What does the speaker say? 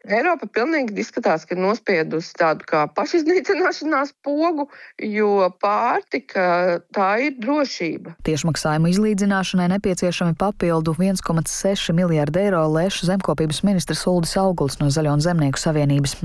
Eiropa pilnīgi izskatās, ka ir nospiedusi tādu kā pašiznīcināšanās pogu, jo pārtika tā ir drošība. Tiešmaksājumu izlīdzināšanai nepieciešami papildu 1,6 miljārdu eiro lēš zemkopības ministrs Uldis Auguls no Zaļo un Zemnieku savienības.